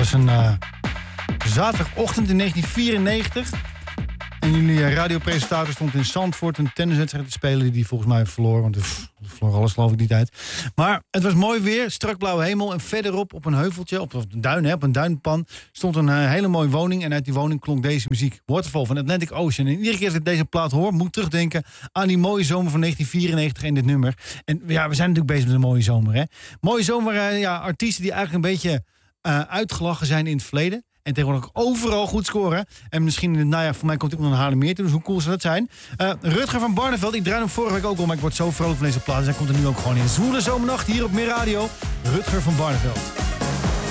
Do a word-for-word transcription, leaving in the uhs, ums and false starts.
was een uh, zaterdagochtend in negentien vierennegentig. En jullie uh, radiopresentator stond in Zandvoort een tenniswedstrijd te spelen die volgens mij verloor. Want pff, verloor alles geloof ik die tijd. Maar het was mooi weer, strak blauwe hemel. En verderop op een heuveltje, op een duin, hè, op een duinpan, stond een uh, hele mooie woning. En uit die woning klonk deze muziek. Waterfall van Atlantic Ocean. En iedere keer als ik deze plaat hoor, moet ik terugdenken aan die mooie zomer van negentien vierennegentig in dit nummer. En ja, we zijn natuurlijk bezig met een mooie zomer. Hè? Mooie zomer, uh, ja, artiesten die eigenlijk een beetje uh, uitgelachen zijn in het verleden. En tegenwoordig overal goed scoren. En misschien in het najaar, voor mij komt ook nog een Haarlemmeer toe. Dus hoe cool zou dat zijn? Uh, Rutger van Barneveld, ik draai hem vorige week ook al. Maar ik word zo vrolijk van deze plaat. Dus hij komt er nu ook gewoon in. Zwoele zomernacht hier op Meer Radio. Rutger van Barneveld.